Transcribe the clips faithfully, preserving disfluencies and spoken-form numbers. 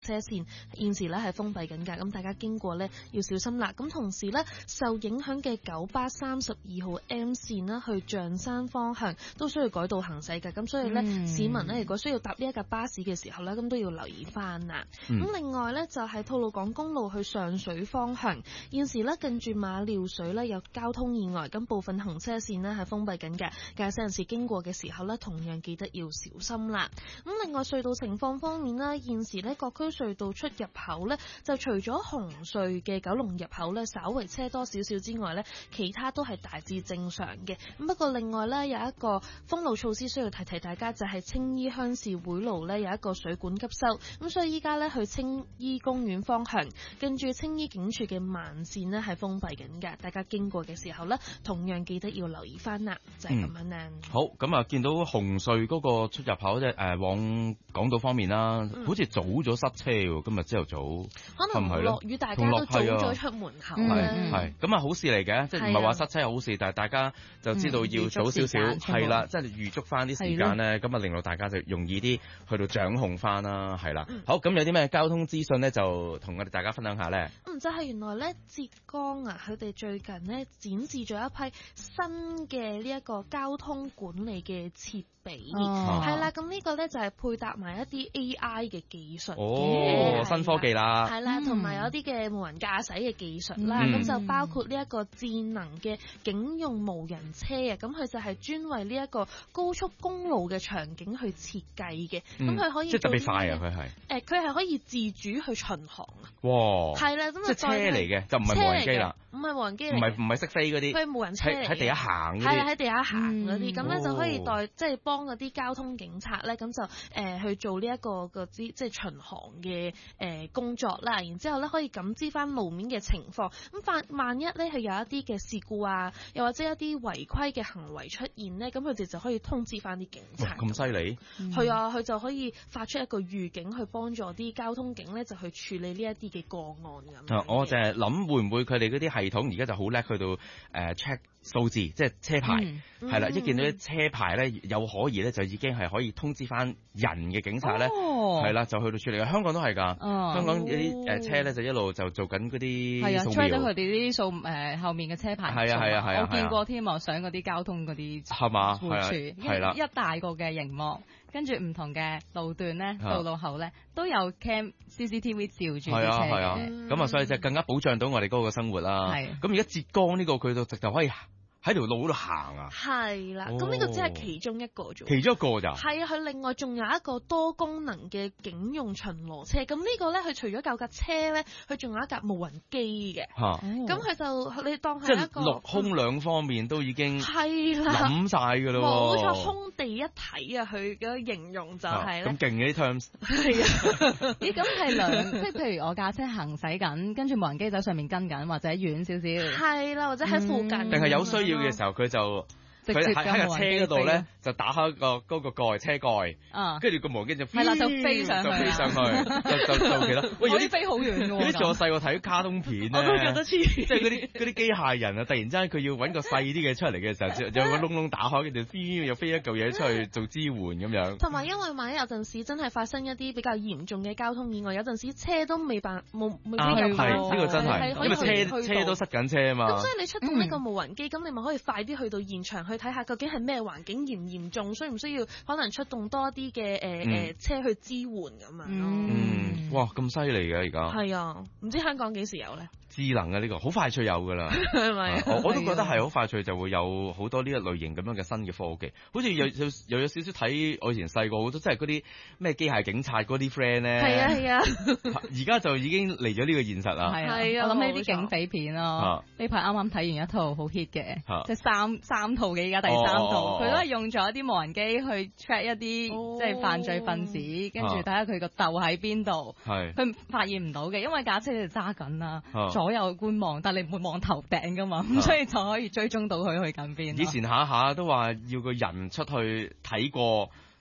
車線現時咧係封閉緊㗎，咁大家經過咧要小心啦。咁同時咧受影響嘅九巴三十二號 M 線啦，去象山方向都需要改道行駛㗎。咁所以咧、嗯、市民咧如果需要搭呢一架巴士嘅時候咧，咁都要留意翻啦。咁、嗯、另外咧就係、是、吐露港公路去上水方向，現時咧近住馬料水咧有交通意外，咁部分行車線咧係封閉緊嘅，駕駛人士經過嘅時候咧同樣記得要小心啦。咁另外隧道情況方面啦，現時咧各區隧道出入口咧，就除咗紅隧嘅九龍入口咧，稍微車多少少之外咧，其他都係大致正常嘅。咁不過另外咧，有一個封路措施需要提提大家，就係、是、青衣鄉事會路咧有一個水管急修，咁所以依家咧去青衣公園方向，跟住青衣警署嘅慢線咧係封閉緊嘅，大家經過嘅時候咧，同樣記得要留意翻啦，就係、是、咁樣啦、嗯。 好，咁啊見到紅隧嗰個出入口即係誒往港島方面啦，嗯、好似早咗塞車喎，今日朝頭早， 可能落雨，大家都早咗出門口。 係係，咁啊好事嚟嘅，即係唔係話塞車係好事，但係大家就知道要早少少，係啦，即係預足翻啲時間咧，咁啊令到大家就容易啲去到掌控翻啦，係啦、嗯。好，咁有啲咩交通資訊咧，就同我哋大家分享下咧。 嗯，就係、是、原來咧浙江啊，佢哋最近咧展示咗一批新嘅呢一個交通管理嘅設備，係、哦、啦，咁呢個咧就係配搭埋一啲 A I 嘅技術哦，新科技啦， 係啦，同埋有啲嘅無人駕駛嘅技術啦，咁、嗯、就包括呢一個智能嘅警用無人車啊，咁佢就係專為呢一個高速公路嘅場景去設計嘅，咁、嗯、佢可以即係特別快啊，佢係， 誒，佢係可以自主去巡航啊， 哇， 係啦，咁即係車嚟嘅，就唔係無人機啦， 唔係無人機嚟， 唔係唔係識飛嗰啲， 佢係無人車嚟， 喺地下行嗰啲， 係啦，喺地下行嗰啲，咁、嗯、咧就可以代即係幫嗰啲交通警察咧，咁就誒、呃、去做呢、這、一個個即係巡航嘅誒、呃、工作啦，然之後咧可以感知翻路面嘅情況，咁萬萬一咧係有一啲嘅事故啊，又或者一啲違規嘅行為出現咧，咁佢哋就可以通知翻啲警察。 咁犀利？ 係、嗯、啊，佢就可以發出一個預警，去幫助啲交通警咧就去處理呢一啲嘅個案咁、 啊。我就係諗會唔會佢哋嗰啲系統而家就好叻去到誒 check 數字，即係車牌係、嗯、啦，一見到啲車牌咧有可疑咧，就已經係可以通知翻人嘅警察咧，係、哦、啦，就去到處理。香港都係㗎、哦，香港有啲誒車咧就一路就做緊嗰啲係啊 check 咗佢哋啲數誒後面嘅車牌。 係啊係啊係啊， 我見過添啊，上嗰啲交通嗰啲係嘛， 係啦，一大個嘅熒幕，跟住唔同嘅路段咧，道路口咧都有 cam C C T V 照住啲車嘅。係啊係啊，咁啊、嗯、所以就更加保障到我哋嗰個生活啦。係，咁而家浙江呢個佢就直頭可以喺條路嗰度行啊！ 係啦，咁、哦、呢個只係其中一個啫。 其中一個咋？ 係啊，佢另外仲有一個多功能嘅警用巡邏車。咁呢個咧，佢除咗有架車咧，佢仲有一架無人機嘅。嚇、啊！咁佢就你當係一個陸空兩方面都已經係啦， 諗晒㗎咯。 冇錯，空地一體啊！佢嘅形容就係咧。 咁勁嘅啲 terms。 係啊！咦？咁係兩即係譬如我架車行駛緊，跟住無人機喺上面跟緊，或者遠少少。 係啦，或者喺附近。定係有需要嘅時候，佢就佢喺喺架車嗰度咧，就打開個嗰個蓋車蓋，跟住個無人機就係啦，就飛上去， 就飛上去，就就就其他。喂，有啲飛好遠嘅喎。 有啲我細個睇卡通片咧， 我都覺得黐，即係嗰啲嗰啲機械人啊！突然之間佢要揾個細啲嘅出嚟嘅時候，就有個窿窿打開，跟住飛又飛一嚿嘢出去做支援咁樣。 同埋因為萬一有陣時真係發生一啲比較嚴重嘅交通意外，有陣時車都未辦冇未必入到。 係呢個真係，因為車車都塞緊車啊嘛。 咁所以你出動呢個無人機，咁你咪可以快啲去到現場去睇下究竟係咩環境，嚴唔嚴重，需唔需要可能出動多啲嘅誒誒車去支援咁樣咯。 嗯，哇，咁犀利嘅而家。 係啊，唔知香港幾時有咧？ 智能嘅呢、這個好快脆有噶啦，係咪、啊？我我都覺得係好快脆就會有好多呢一類型咁樣嘅新嘅科技，好似有有又有少少睇我以前細個好多，即係嗰啲咩機械警察嗰啲 friend 咧。 係啊係啊， 而家就已經嚟咗呢個現實啦。 係啊，我諗起啲警匪片咯。呢排啱啱睇完一套好 hit 嘅，即係三三套嘅，而家第三套，佢、哦、都係用咗一啲無人機去 track 一啲、哦、即係犯罪分子，跟住睇下佢個竇喺邊度。係，佢發現唔到嘅，因為架車就揸緊啦。左右觀望，但係你唔會望頭頂噶嘛，咁、啊、所以就可以追蹤到佢去緊邊。 以前下下都話要個人出去睇過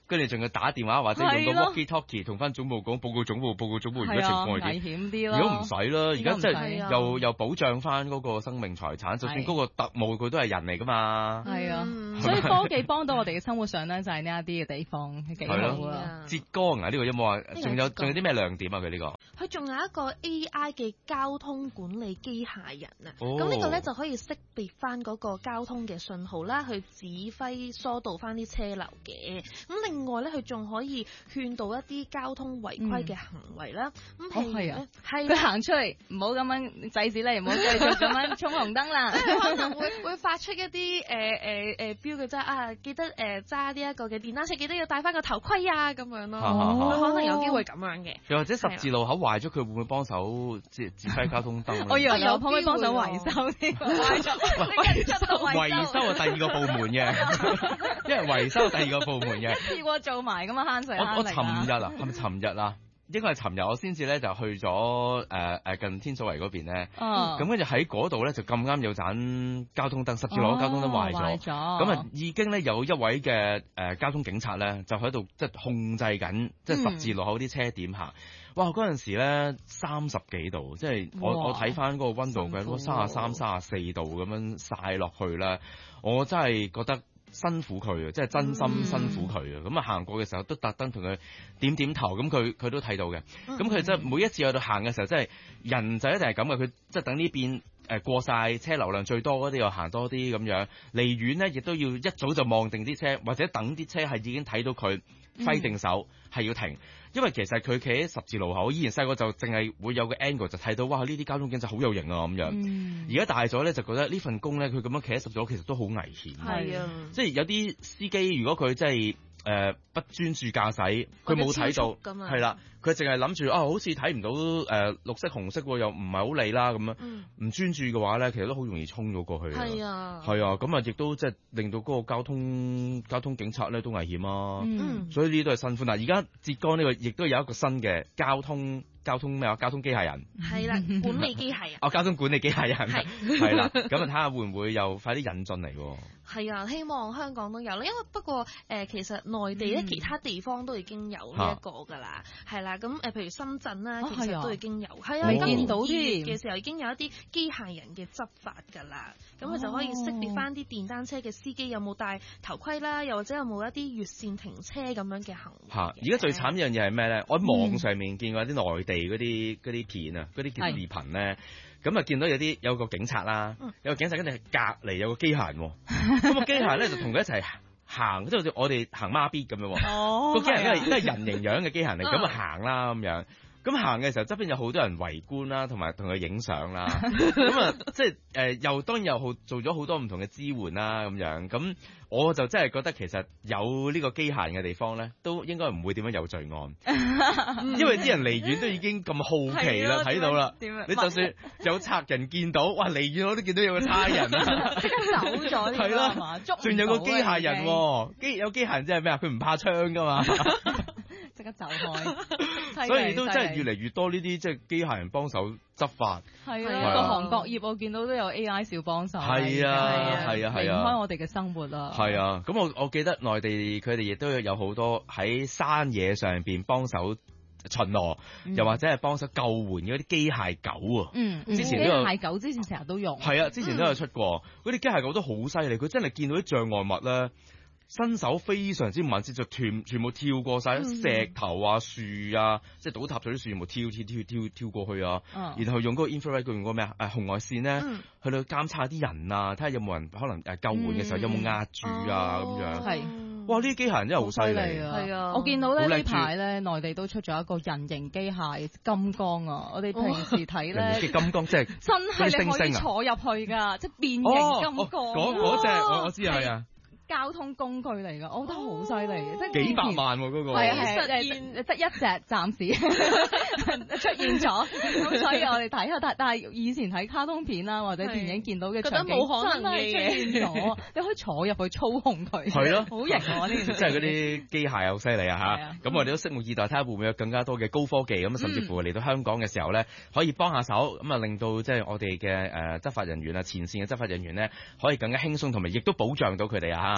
跟住仲要打電話或者用個 walkie talkie 同翻總部講報告總部，報告總部而家情況係點？ 危險啲咯。 如果唔使啦，而家即係又又保障翻嗰個生命財產，就算嗰個特務佢都係人嚟㗎嘛。 係啊，所以科技幫到我哋嘅生活上咧，就係呢一啲嘅地方幾好啊。 浙江啊，呢個有冇話？仲有仲有啲咩亮點啊？佢呢個？ 佢仲有一個 A I 嘅交通管理機械人啊，咁呢、哦、個咧就可以識別翻嗰個交通嘅信號啦，去指揮疏導翻啲車流嘅。咁另外咧，佢仲可以勸導一啲交通違規嘅行為啦。咁譬如咧，係佢行出嚟唔好咁樣制止你，唔好繼續咁樣衝紅燈啦。 可能會會發出一啲誒誒誒標嘅啫啊，記得誒揸呢一個嘅電單車，記得要戴翻個頭盔啊咁樣咯。佢、哦、可能有機會咁樣嘅。 又或者十字路口壞咗，佢會唔會幫手即係指揮交通燈？ 我以為有可唔可以幫手維修添？維修維修係第二個部門嘅，因為維修係第二個部門嘅。 試過做埋咁啊，慳水慳力啊！ 我我尋日啊，係咪尋日啊？應該係尋日，我先至咧就去咗誒誒近天水圍嗰邊咧。咁跟住喺嗰度咧就咁啱有盞交通燈，十字路口交通燈壞咗。咁啊、哦、已經咧有一位嘅誒、呃、交通警察咧就喺度即係控制緊即係十字路口啲車點行。嗯哇！嗰陣時咧三十幾度，即係我我睇翻嗰個溫度嘅，嗰三十三、三十四度咁樣曬落去啦，我真係覺得辛苦佢啊，即係真心辛苦佢啊！咁啊行過嘅時候都特登同佢點點頭，咁佢佢都睇到嘅。咁佢即係每一次喺度行嘅時候，即係人就一定係咁嘅，佢即係等呢邊誒過晒車流量最多嗰啲又行多啲咁樣，離遠咧亦都要一早就望定啲車，或者等啲車係已經睇到佢揮定手係、嗯、要停。因為其實佢企喺十字路口，以前細個就淨係會有個 angle 就睇到，哇！呢啲交通警察好有型啊咁樣。而家、嗯、大咗咧，就覺得呢份工咧，佢咁樣企喺十字路口其實都好危險。係啊，即係有啲司機如果佢真係誒不專注駕駛，佢冇睇到，係啦，佢淨係諗住啊，好似睇唔到誒、呃、綠色紅色又唔係好理啦咁樣，唔、嗯、專注嘅話咧，其實都好容易衝咗過去。係啊，係啊，咁啊亦都即係令到嗰個交通交通警察咧都危險啊。嗯、所以呢啲都係辛苦。嗱，而家浙江呢個亦都有一個新嘅交通交通咩啊？交通機械人係啦，管理機械人。 哦，交通管理機械人係係啦，咁啊睇下會唔會又快啲引進嚟喎？ 係啊，希望香港都有啦，因為不過誒、呃、其實內地咧、嗯、其他地方都已經有呢一個㗎啦，係啦、啊，咁誒譬如深圳啦，其實都已經有，係啊，未見到添嘅時候已經有一啲機械人嘅執法㗎啦，咁佢、哦、就可以識別翻啲電單車嘅司機有冇戴頭盔啦，又或者有冇一啲越線停車咁樣嘅行為。嚇、啊！而家最慘一樣嘢係咩咧？我喺網上面見過啲內地嗰啲嗰啲片啊，嗰啲叫視頻咧。咁啊，見到有啲有個警察啦，有個警察跟住隔離有個機械人，咁個機械人咧就同佢一齊行，即係好似我哋行孖咇咁樣。哦，個機械人都係都係人形樣嘅機械人嚟，咁啊行啦咁樣。咁行嘅時候側邊有好多人圍觀啦，同埋同佢影相啦。咁啊，即係誒又當然又好做咗好多唔同嘅支援啦咁樣。咁我就真係覺得其實有呢個機械人嘅地方咧，都應該唔會點樣有罪案，因為啲人離遠都已經咁好奇啦，睇到啦。你就算有賊人見到，哇離遠我都見到有個差人啊， 即刻走咗。係啦， 仲有個機械人喎，機有機械人即係咩啊？佢唔怕槍噶嘛。 即刻走開， 所以都真係越嚟越多呢啲即係機械人幫手執法。 係啊，各行各業我見到都有 A I 小幫手。 係啊，係啊，係啊，離唔開我哋嘅生活啦。 係啊，咁我我記得內地佢哋亦都有好多喺山野上邊幫手巡邏，嗯、又或者係幫手救援嗰啲機械狗啊。嗯，之前都有機械狗，之前成日都用。 係啊，之前都有出過嗰啲、嗯、機械狗都好犀利，佢真係見到啲障礙物咧。身手非常之敏捷，就全全部跳過晒石頭啊、樹啊，即係倒塌咗啲樹，全部跳跳跳跳跳過去啊！嗯、然後用嗰個 infrared，佢用嗰個咩啊？誒紅外線咧，嗯、去到監察啲人啊，睇下有冇人可能誒救援嘅時候、嗯、有冇壓住啊咁、哦、樣。係，哇！呢啲機械人真係好犀利啊！係啊， 我見到咧呢排咧內地都出咗一個人形機械金剛啊！我哋平時睇咧，人形金剛即係真係你可以坐入去㗎，即係變形金剛。 嗰嗰隻我我知係啊。 交通工具嚟㗎，我覺得好犀利，即係幾百萬喎嗰個， 係係實現得一隻暫時出現咗，咁所以我哋睇下，但但係以前睇卡通片啦或者電影見到嘅場景，冇可能嘅嘢出現咗，你可以坐入去操控佢，係咯，好型啊呢件事， 即係嗰啲機械又犀利啊嚇，咁我哋都拭目以待，睇下會唔會有更加多嘅高科技咁，甚至乎嚟到香港嘅時候咧，可以幫下手，咁啊令到即係我哋嘅誒執法人員啊，前線嘅執法人員咧，可以更加輕鬆同埋亦都保障到佢哋啊。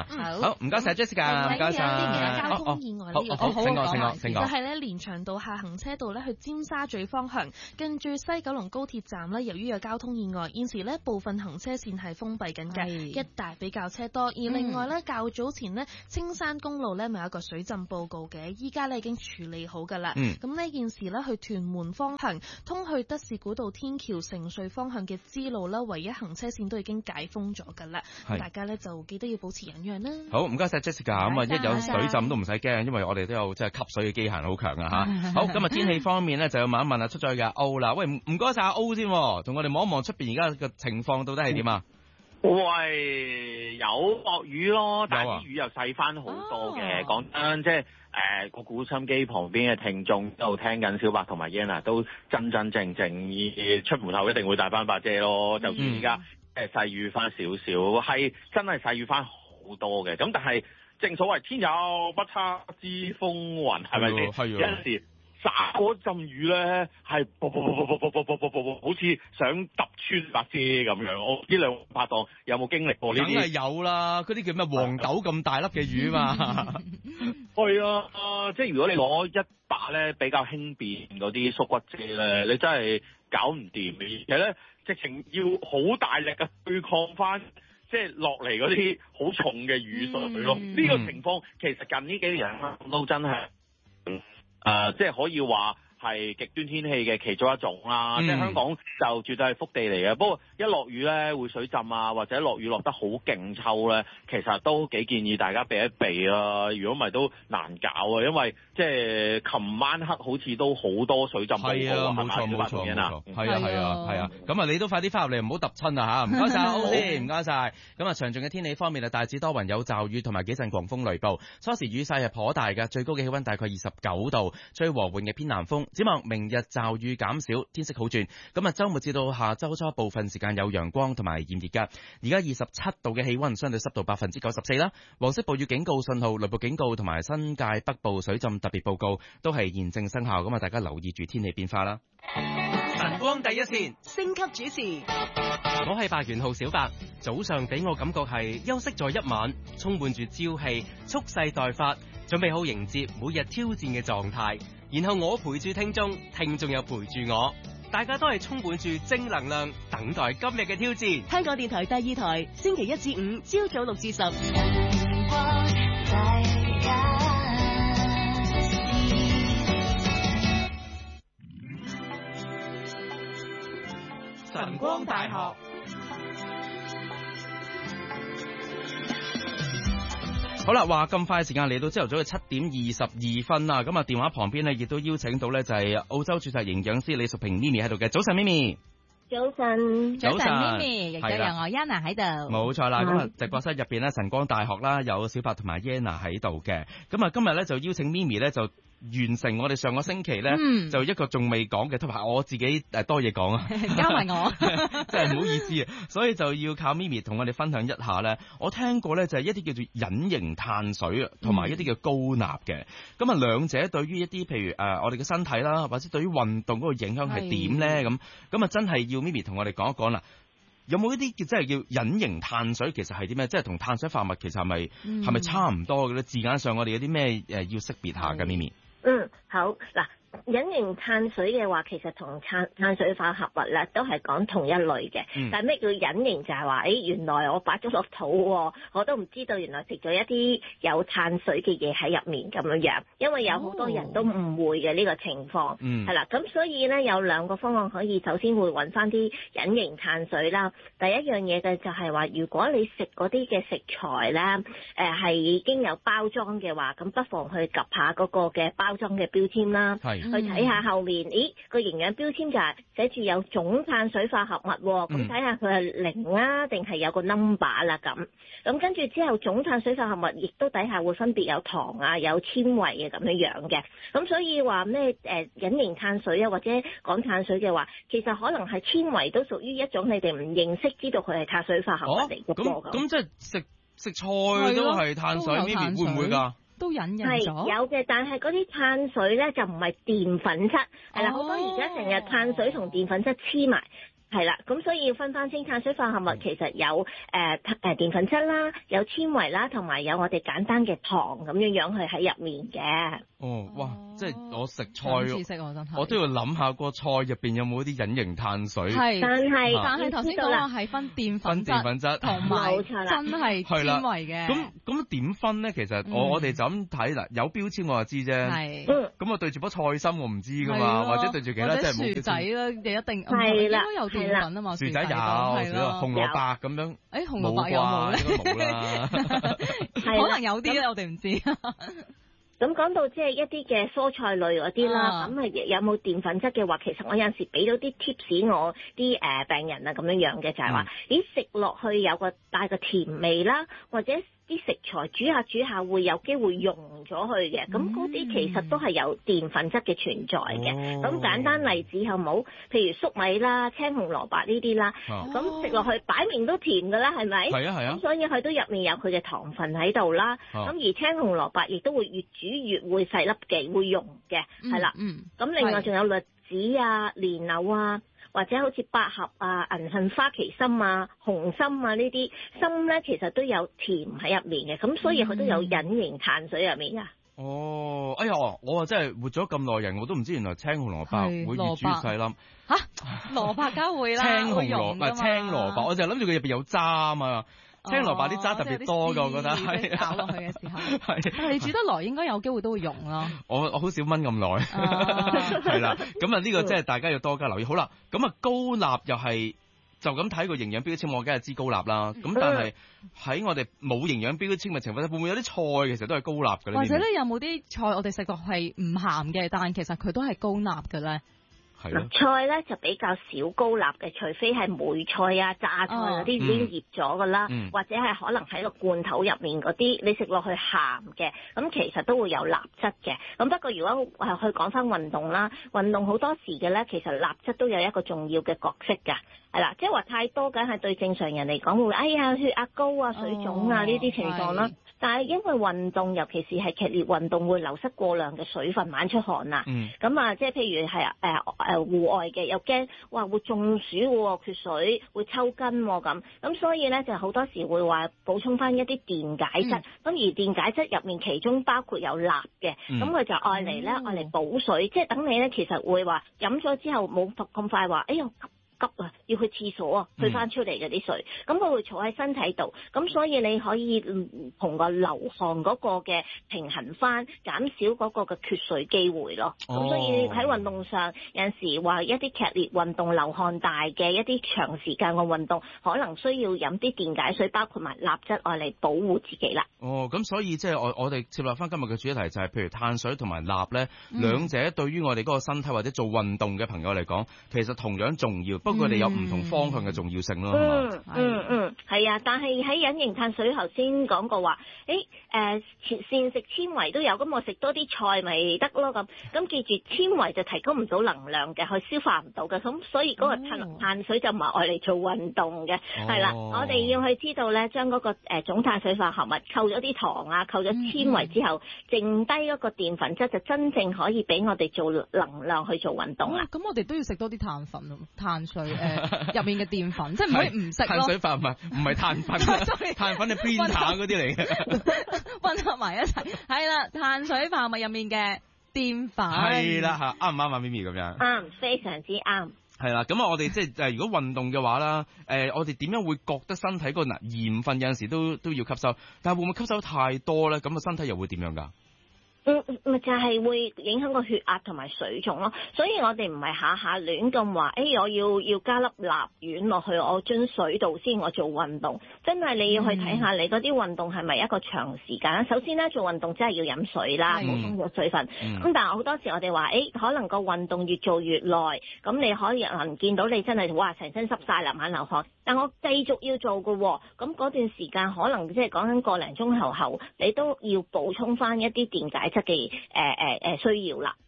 嘛。好，唔該晒 Jessica，唔該晒。 交通意外呢個， 好，請講，請講，請講。 就係咧連翔道下行車道咧去尖沙咀方向，近住西九龍高鐵站咧，由於有交通意外，現時咧部分行車線係封閉緊嘅，一帶比較車多。而另外咧，嗯、較早前呢，青山公路咧咪有一個水浸報告嘅，依家咧已經處理好㗎啦。咁呢、嗯、件事咧去屯門方向，通去德士古道天橋城隧方向嘅支路啦，唯一行車線都已經解封咗㗎啦。大家咧就記得要保持忍讓啦。好，唔該晒 Jessica。咁啊，一有水浸都唔使驚，因為我哋都有即係吸水嘅機械好強啊嚇。好，今日天氣方面咧就要問一問啊出咗去嘅歐啦。喂，唔該晒阿歐先，同我哋望一望出邊而家嘅情況到底係點啊？ 喂，有落雨咯，但係啲雨又細翻好多嘅。講真，即係誒個鼓心機旁邊嘅聽眾都聽緊小白同埋 Yana 都真真正正出門口一定會帶翻把遮咯。就算而家誒細雨翻少少，係真係細雨翻好多嘅。咁但係正所謂天有不測之風雲，係咪先？有陣時灑嗰陣雨咧，係啵啵啵啵啵啵啵啵啵，好似想揼穿把遮咁樣。我呢兩拍檔有冇經歷過呢啲？梗係有啦，嗰啲叫咩黃豆咁大粒嘅雨嘛。係啊，即係如果你攞一把咧比較輕便嗰啲縮骨遮咧，你真係搞唔掂嘅。而且咧，直情要好大力嘅對抗翻。即係落嚟嗰啲好重嘅雨水咯，呢、嗯、個情況其實近呢幾年都真係，誒、呃，即係可以話係極端天氣嘅其中一種啦。嗯、即係香港就絕對係福地嚟嘅，不過一落雨咧會水浸啊，或者落雨落得好勁抽咧，其實都幾建議大家避一避啊。如果唔係都難搞啊，因為即係琴晚黑好似都好多水浸報告啊， 冇錯冇錯冇錯，係啊係啊係啊，咁啊你都快啲翻入嚟，唔好揼親啊嚇！唔該晒歐先，唔該晒。咁啊，詳盡嘅天氣方面啊，大致多雲有驟雨同埋幾陣狂風雷暴，初時雨勢係頗大嘅，最高嘅氣溫大概二十九度，吹和緩嘅偏南風。展望明日驟雨減少，天色好轉。咁啊，週末至到下週初部分時間有陽光同埋炎熱㗎。而家二十七度嘅氣溫，相對濕度百分之九十四啦。黃色暴雨警告信號、雷暴警告同埋新界北部水浸特別報告都係現正生效。咁啊，大家留意住天氣變化啦。 晨光第一線，升級主持，我係白元浩小白。早上俾我感覺係休息咗一晚，充滿住朝氣，蓄勢待發，準備好迎接每日挑戰嘅狀態。然後我陪住聽眾，聽眾又陪住我，大家都係充滿住正能量，等待今日嘅挑戰。 香港電台第二台，星期一至五朝早六至十。 晨光大學。 好啦，話咁快時間嚟到朝頭早嘅七點二十二分啦，咁啊電話旁邊呢亦都邀請到呢就係澳洲註冊營養師李淑萍咪咪喺度嘅。早晨咪咪。 早晨，早晨咪咪，亦都有我 Yana 喺度。 冇錯啦，咁啊直播室入邊呢，晨光大學啦，有小白同埋 Yana 喺度嘅。咁啊今日咧就邀請咪咪咧就完成我哋上個星期咧、嗯、就一個仲未講嘅，同埋我自己誒多嘢講啊， 加埋我， 真係唔好意思啊，所以就要靠咪咪同我哋分享一下咧。我聽過咧就係一啲叫做隱形碳水啊，同埋一啲叫高鈉嘅。咁啊兩者對於一啲譬如誒、呃、我哋嘅身體啦，或者對於運動嗰個影響係點咧？咁咁啊真係要咪咪同我哋講一講啦。有冇一啲叫真係叫隱形碳水？其實係啲咩？即係同碳水化合物其實係咪係咪差唔多嘅咧？字眼上我哋有啲咩誒要識別下嘅咪咪？ 嗯，好嗱。隱形碳水嘅話，其實同碳碳水化合物咧都係講同一類嘅。嗯、但係咩叫隱形？就係話，誒原來我擺咗落肚，我都唔知道原來食咗一啲有碳水嘅嘢喺入面咁樣樣。因為有好多人都誤會嘅呢個情況，係啦、嗯。咁所以咧有兩個方案可以，首先會揾翻啲隱形碳水啦。第一樣嘢嘅就係話，如果你食嗰啲嘅食材咧，誒、呃、係已經有包裝嘅話，咁不妨去 𥄫 下嗰個嘅包裝嘅標籤啦。去睇下後面，咦個營養標籤就係寫住有總碳水化合物喎，咁睇下佢係零啊定係有個 number 啦咁。咁跟住之後總碳水化合物亦都底下會分別有糖啊、有纖維嘅咁樣樣嘅。咁所以話咩誒隱形碳水啊或者講碳水嘅話，其實可能係纖維都屬於一種你哋唔認識，知道佢係碳水化合物嚟嘅噃。 咁咁即係食食菜都係碳水，咪咪會唔會㗎？ 都隱形咗， 係有嘅，但係嗰啲碳水咧就唔係澱粉質，係啦、哦，好多而家成日碳水同澱粉質黐埋。 係啦，咁所以要分翻清碳水化合物其實有誒誒澱粉質啦，有纖維啦，同埋有我哋簡單嘅糖咁樣樣去喺入面嘅。 哦，哇！即係我食菜， 我， 我都要諗下個菜入邊有冇啲隱形碳水。 係， 但係但係頭先講話係分澱粉質、 澱粉質同埋真係纖維嘅。 咁咁點分咧？其實我我哋就咁睇嗱，有標籤我就知啫。 係。 咁我對住棵菜心我唔知噶嘛，或者對住其他即係冇。 薯仔啦，你一定係啦， 應該有澱粉啊嘛。 薯仔有，紅蘿蔔咁樣。 誒，紅蘿蔔有冇咧？ 冇啦， 可能有啲咧，我哋唔知。 咁講到即係一啲嘅蔬菜類嗰啲啦，咁係、啊、有冇澱粉質嘅話，其實我有陣時俾到啲 tips 我啲誒病人啊咁樣樣嘅，就係、是、話，嗯、咦食落去有個帶個甜味啦，或者啲食材煮下煮下會有機會溶咗去嘅，咁嗰啲其實都係有澱粉質嘅存在嘅。咁、哦、簡單例子好冇？譬如粟米啦、青紅蘿蔔呢啲啦，咁食落去擺明都甜㗎啦，係咪？ 係啊係啊。咁所以佢都入面有佢嘅糖分喺度啦。咁、啊、而青紅蘿蔔亦都會越煮越會細粒嘅，會溶嘅，係啦。嗯。咁另外仲有栗子啊、蓮藕啊。或者好似百合啊、銀杏、花旗參啊、紅參啊呢啲參咧，其實都有甜喺入面嘅，咁所以佢都有隱形碳水入面噶。 哦，哎呀，我啊真係活咗咁耐人，我都唔知原來青紅蘿蔔會越煮越細粒。 吓，蘿蔔梗會啦， 青紅蘿蔔，青蘿蔔，我就諗住佢入邊有渣啊嘛。青蘿蔔啲渣特別多㗎，我覺得係咬落去嘅時候。係，但係你煮得耐，應該有機會都會溶咯。 我我好少燜咁耐，係啦。咁啊呢個即係大家要多加留意。好啦，咁啊高鈉又係就咁睇個營養標籤，我梗係知高鈉啦。咁但係喺我哋冇營養標籤嘅情況下，會唔會有啲菜其實都係高鈉嘅咧？ 或者咧有冇啲菜我哋食過係唔鹹嘅，但係其實佢都係高鈉嘅咧？ 菜咧就比較少高鈉嘅，除非係梅菜啊、榨菜嗰啲已經醃咗噶啦，嗯、或者係可能喺個罐頭入面嗰啲，你食落去鹹嘅，咁其實都會有鈉質嘅。咁不過如果係去講翻運動啦，運動好多時嘅咧，其實鈉質都有一個重要嘅角色㗎。係啦，即係話太多梗係對正常人嚟講會，哎呀血壓高啊、水腫啊呢啲、哦、情況啦。但係因為運動，尤其是係劇烈運動，會流失過量嘅水分，猛出汗啊。咁啊、嗯，即係譬如係誒誒戶外嘅，又驚哇會中暑喎，缺水會抽筋喎咁。咁所以咧就好多時會話補充翻一啲電解質。咁、嗯、而電解質入面其中包括有鈉嘅，咁佢、嗯、就愛嚟咧愛嚟補水，即係等你咧其實會話飲咗之後冇咁快話，哎呀〜急啊！要去廁所啊，去翻出嚟嗰啲水，咁佢、嗯、會坐喺身體度，咁所以你可以同個流汗嗰個嘅平衡翻，減少嗰個嘅缺水機會咯。咁、哦、所以喺運動上有陣時話一啲劇烈運動流汗大嘅一啲長時間嘅運動，可能需要飲啲電解水，包括埋鈉質愛嚟保護自己啦。 哦，咁所以即係我我哋接落翻今日嘅主題就係、是，譬如碳水同埋鈉咧，嗯、兩者對於我哋嗰個身體或者做運動嘅朋友嚟講，其實同樣重要。不過佢哋有唔同方向嘅重要性咯， 嗯吧嗯嗯，係啊，但係喺隱形碳水頭先講過話，誒誒、呃、膳食纖維都有，咁我食多啲菜咪得咯咁。咁記住纖維就提供唔到能量嘅，佢消化唔到嘅，咁所以嗰個碳、哦、碳水就唔係愛嚟做運動嘅，係啦、哦。我哋要去知道咧，將嗰個誒總碳水化合物扣咗啲糖啊，扣咗纖維之後，嗯、剩低嗰個澱粉質就真正可以俾我哋做能量去做運動啦。 咁、哦、我哋都要食多啲碳粉咯，碳水誒。呃入面嘅澱粉，即係唔可以唔食咯。 碳水化唔係唔係碳粉，碳粉係 printer 嗰啲嚟嘅， 混合埋一齊。係啦，碳水化合物入面嘅澱粉。 係啦嚇，啱唔啱啊？咪咪咁樣。 啱，非常之啱。 係啦，咁啊，我哋即係誒，如果運動嘅話啦，誒、呃，我哋點樣會覺得身體嗰個嗱鹽分有陣時都都要吸收，但係會唔會吸收太多咧？咁啊，身體又會點樣㗎？ 嗯，咪就係、是、會影響個血壓同埋水腫咯，所以我哋唔係下下亂咁話，誒、欸、我要要加粒鈉丸落去我樽水度先我做運動，真係你要去睇下你嗰啲運動係咪一個長時間。首先咧做運動真係要飲水啦，補充咗水分。咁、嗯、但係好多時我哋話，誒、欸、可能個運動越做越耐，咁你可以能見到你真係哇成身濕晒啦，眼流汗。但我繼續要做嘅喎，咁嗰段時間可能即係講緊個零鐘頭後，你都要補充翻一啲電解質嘅誒誒誒需要啦。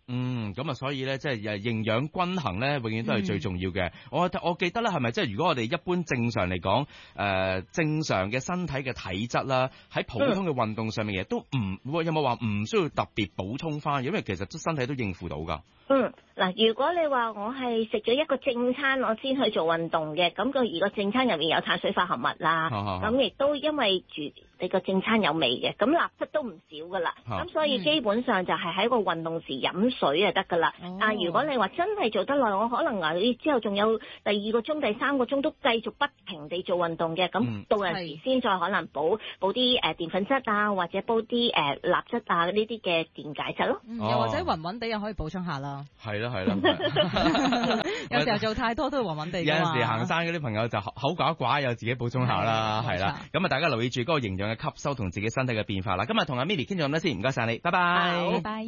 嗯，咁啊，所以咧，即係誒營養均衡咧，永遠都係最重要嘅。嗯、我我記得咧，係咪即係如果我哋一般正常嚟講，誒、呃、正常嘅身體嘅體質啦，喺普通嘅運動上面嘅都唔，有冇話唔需要特別補充翻？因為其實都身體都應付到㗎。 嗯，嗱，如果你話我係食咗一個正餐，我先去做運動嘅，咁個而個正餐入面有碳水化合物啦，咁亦都因為住你個正餐有味嘅，咁鈉質都唔少噶啦，咁、啊、所以基本上就係喺個運動時飲水就得噶啦。嗯、但係如果你話真係做得耐，我可能啊之後仲有第二個鐘、第三個鐘都繼續不停地做運動嘅，咁、嗯、到陣時先再可能補補啲誒澱粉質啊，或者煲啲誒鈉質啊呢啲嘅電解質咯。 嗯哦、又或者暈暈地又可以補充下啦。 係啦係啦， 有時候做太多都會暈暈地。 有陣時行山嗰啲朋友就口寡寡，又自己補充下啦，係啦。咁啊，大家留意住嗰個營養嘅吸收同自己身體嘅變化啦。今日同阿 Milly 傾咗咁多先，唔該晒你，拜拜。 拜拜。